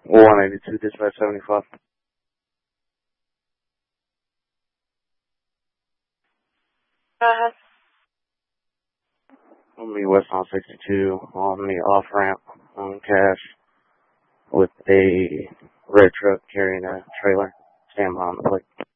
182 dispatch 75. Uh-huh. On the west on 62 on the off ramp on Cash with a red truck carrying a trailer. Stand behind the plate.